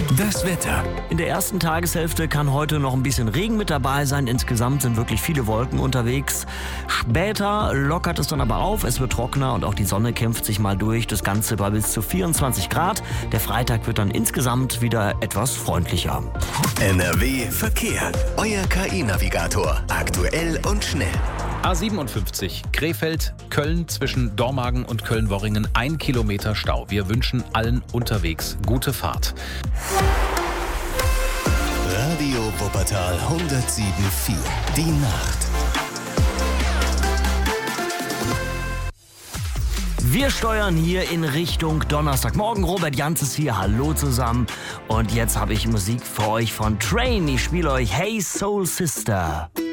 Das Wetter. In der ersten Tageshälfte kann heute noch ein bisschen Regen mit dabei sein. Insgesamt sind wirklich viele Wolken unterwegs. Später lockert es dann aber auf, es wird trockener und auch die Sonne kämpft sich mal durch. Das Ganze bei bis zu 24 Grad. Der Freitag wird dann insgesamt wieder etwas freundlicher. NRW Verkehr. Euer KI-Navigator. Aktuell und schnell. A57 Krefeld-Köln zwischen Dormagen und Köln-Worringen 1 Kilometer Stau. Wir wünschen allen unterwegs gute Fahrt. Radio Wuppertal 107,4. Die Nacht. Wir steuern hier in Richtung Donnerstagmorgen. Robert Janz ist hier. Hallo zusammen. Und jetzt habe ich Musik für euch von Train. Ich spiele euch Hey Soul Sister.